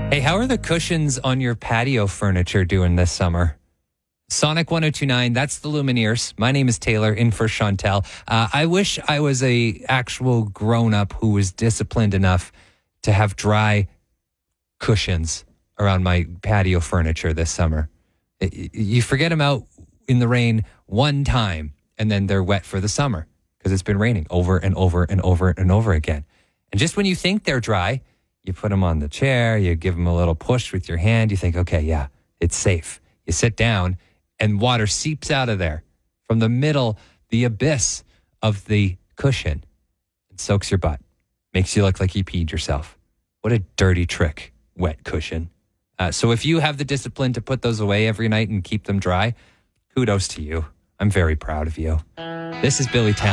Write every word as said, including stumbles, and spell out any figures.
Hey, how are the cushions on your patio furniture doing this summer? Sonic one oh two point nine, that's the Lumineers. My name is Taylor, in for Chantel. Uh, I wish I was a actual grown-up who was disciplined enough to have dry cushions around my patio furniture this summer. You forget them out in the rain one time, and then they're wet for the summer because it's been raining over and over and over and over again. And just when you think they're dry, you put them on the chair, you give them a little push with your hand, you think, okay, yeah, it's safe. You sit down, and water seeps out of there from the middle, the abyss of the cushion, and soaks your butt. Makes you look like you peed yourself. What a dirty trick, wet cushion. Uh, so if you have the discipline to put those away every night and keep them dry, kudos to you. I'm very proud of you. This is Billy Talent.